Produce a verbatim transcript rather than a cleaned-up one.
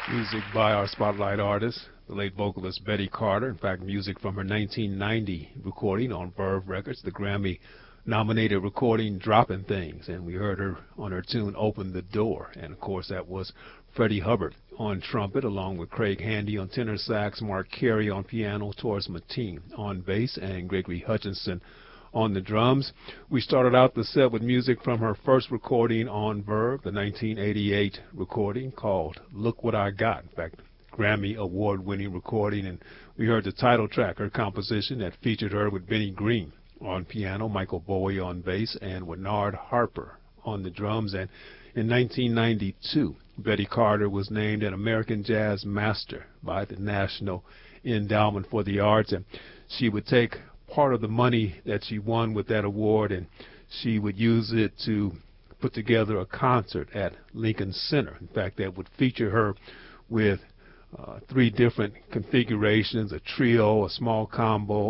Music by our spotlight artist, the late vocalist Betty Carter. In fact, music from her nineteen ninety recording on Verve Records, the Grammy-nominated recording Dropping Things. And we heard her on her tune Open the Door. And, of course, that was Freddie Hubbard on trumpet, along with Craig Handy on tenor sax, Mark Carey on piano, Taurus Mateen on bass, and Gregory Hutchinson on the drums. We started out the set with music from her first recording on Verve, the nineteen eighty-eight recording called Look What I Got. In fact, Grammy award-winning recording, and we heard the title track, her composition that featured her with Benny Green on piano, Michael Bowie on bass, and Winnard Harper on the drums. And in nineteen ninety-two, Betty Carter was named an American Jazz Master by the National Endowment for the Arts, and she would take part of the money that she won with that award, and she would use it to put together a concert at Lincoln Center. In fact, that would feature her with uh, three different configurations, a trio, a small combo,